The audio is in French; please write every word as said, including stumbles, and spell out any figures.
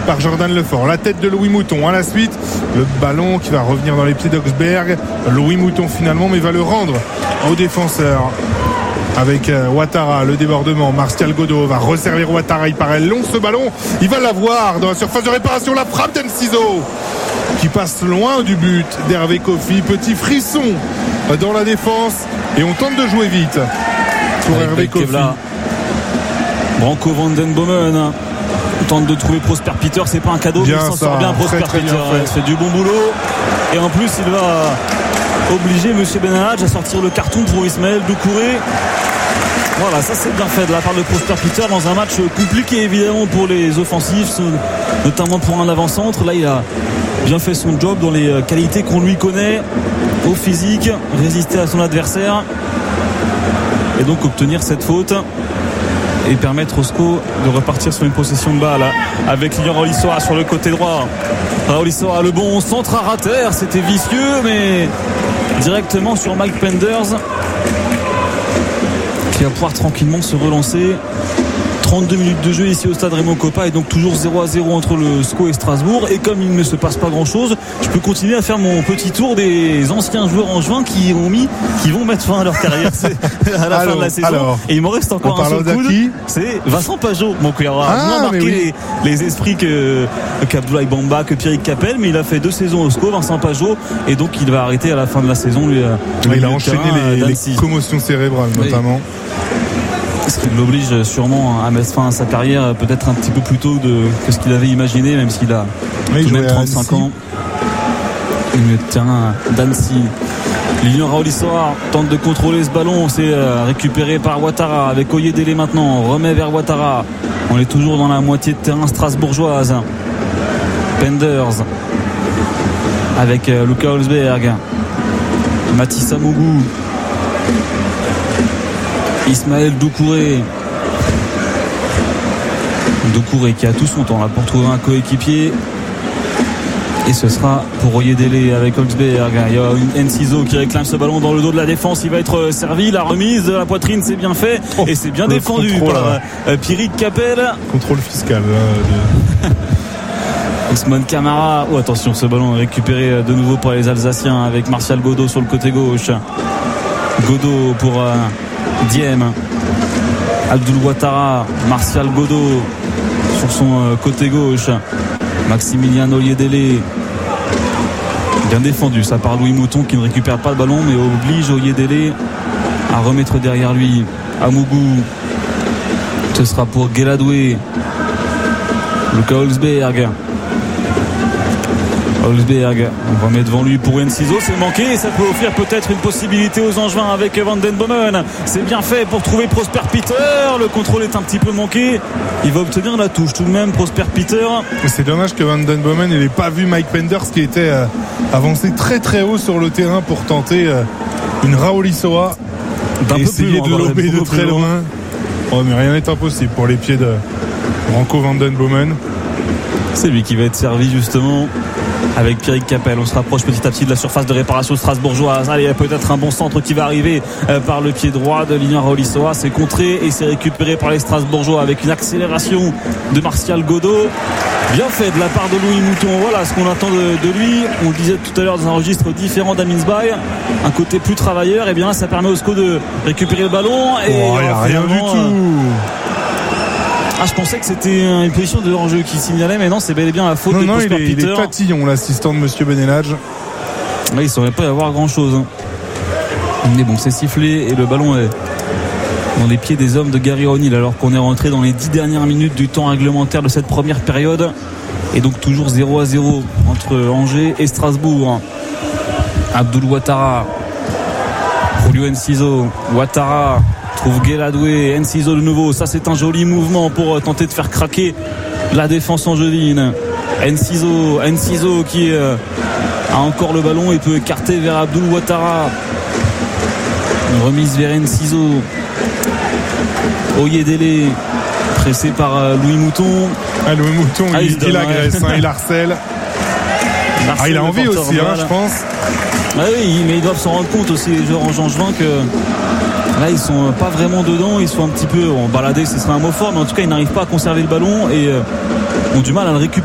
par Jordan Lefort. La tête de Louis Mouton. À la suite, le ballon qui va revenir dans les pieds d'Augsberg. Louis Mouton finalement, mais va le rendre au défenseur. Avec euh, Ouattara, le débordement. Martial Godot va resservir Ouattara. Il paraît long ce ballon. Il va l'avoir dans la surface de réparation. La frappe d'Enciso qui passe loin du but d'Hervé Kofi. Petit frisson dans la défense. Et on tente de jouer vite pour avec Hervé Kofi. Branco van den Bomen on tente de trouver Prosper Peter. C'est pas un cadeau, bien, mais il s'en sort bien. Prosper très, très Peter bien fait. fait du bon boulot. Et en plus, il va obliger Monsieur Benalhadj à sortir le carton pour Ismaël Doucouré. Voilà, ça c'est bien fait de la part de Prosper Peter dans un match compliqué évidemment pour les offensifs, notamment pour un avant-centre. Là, il a bien fait son job dans les qualités qu'on lui connaît, au physique, résister à son adversaire et donc obtenir cette faute et permettre au S C O de repartir sur une possession de balle avec Lilian Raouli-Sora sur le côté droit. Raouli-Sora, le bon centre à rater, c'était vicieux mais directement sur Mike Penders qui va pouvoir tranquillement se relancer. Trente-deux minutes de jeu ici au stade Raymond Kopa et donc toujours zéro à zéro entre le S C O et Strasbourg. Et comme il ne se passe pas grand chose, je peux continuer à faire mon petit tour des anciens joueurs en juin qui ont mis, qui vont mettre fin à leur carrière à la alors, fin de la saison. Alors, et il m'en reste encore un seul coude. C'est Vincent Pajot. Bon, il aura ah, moins marqué oui. les, les esprits que, qu'Abdoulaye Bamba, que Pierrick Capel, mais il a fait deux saisons au S C O, Vincent Pajot, et donc il va arrêter à la fin de la saison. Lui, lui il a enchaîné les, les commotions cérébrales notamment. Oui. Ce qui l'oblige sûrement à mettre fin à sa carrière peut-être un petit peu plus tôt de, que ce qu'il avait imaginé, même s'il a oui, tout de même trente-cinq ans. Le milieu de terrain d'Annecy. Lilian Raouli-Sora tente de contrôler ce ballon, c'est récupéré par Ouattara avec Oyedele maintenant, on remet vers Ouattara. On est toujours dans la moitié de terrain strasbourgeoise. Penders avec Luka Holzberg, Mathis Amougou, Ismaël Doucouré. Doucouré qui a tout son temps là pour trouver un coéquipier. Et ce sera pour Oyedele avec Holzberg. Il y a Enciso qui réclame ce ballon dans le dos de la défense. Il va être servi. La remise de la poitrine, c'est bien fait. Oh, et c'est bien défendu par euh, Pierrick Capel. Contrôle fiscal. Euh, de... Ousmane Camara. Oh, attention, ce ballon est récupéré de nouveau par les Alsaciens avec Martial Godot sur le côté gauche. Godot pour euh, Diem. Abdoul Ouattara, Martial Godot sur son euh, côté gauche. Maximilien Oyedele. Bien défendu ça par Louis Mouton qui ne récupère pas le ballon mais oblige Oyedele à remettre derrière lui. Amougou. Ce sera pour Gueladoué. Luka Holzberg. Holzberg, on va mettre devant lui pour Enciso, c'est manqué et ça peut offrir peut-être une possibilité aux Angevins avec Van den Bomen. C'est bien fait pour trouver Prosper Peter, le contrôle est un petit peu manqué, il va obtenir la touche tout de même Prosper Peter. C'est dommage que Van den Bomen n'ait pas vu Mike Penders qui était euh, avancé très très haut sur le terrain pour tenter euh, une Raouli-Sora et essayer de lober de très loin. loin. Oh, mais rien n'est impossible pour les pieds de Branco Van den Bomen. C'est lui qui va être servi justement avec Pierrick Capel. On se rapproche petit à petit de la surface de réparation strasbourgeoise. Allez, il y a peut-être un bon centre qui va arriver par le pied droit de Lilian Raouli-Sora. C'est contré et c'est récupéré par les Strasbourgeois avec une accélération de Martial Godot. Bien fait de la part de Louis Mouton. Voilà ce qu'on attend de, de lui. On le disait tout à l'heure dans un registre différent d'Aminsbaï. Un côté plus travailleur. Et bien là, ça permet au S C O de récupérer le ballon. Et oh, il n'y a rien du tout. Ah, je pensais que c'était une position de hors-jeu qui signalait, mais non, c'est bel et bien la faute non, de Prosper Peter. Il est tatillon, l'assistant de Monsieur Benelhadj. Oui, il ne saurait pas y avoir grand-chose. Mais bon, c'est sifflé et le ballon est dans les pieds des hommes de Gary O'Neill, alors qu'on est rentré dans les dix dernières minutes du temps réglementaire de cette première période. Et donc toujours zéro à zéro entre Angers et Strasbourg. Abdoul Ouattara, Julio Enciso, Ouattara trouve Gueladoué, Enciso de nouveau. Ça, c'est un joli mouvement pour tenter de faire craquer la défense angevine. Enciso, Enciso qui euh, a encore le ballon et peut écarter vers Abdoul Ouattara. Une remise vers Enciso. Oyedele pressé par euh, Louis Mouton. Ah, Louis Mouton, ah, il, il, il agresse, hein, il harcèle. Ah, il a envie aussi, hein, je pense. Ah oui, mais ils doivent s'en rendre compte aussi, les joueurs angevins, que là, ils sont pas vraiment dedans. Ils sont un petit peu en baladés, ce serait un mot fort, mais en tout cas, ils n'arrivent pas à conserver le ballon et euh, ont du mal à le récupérer.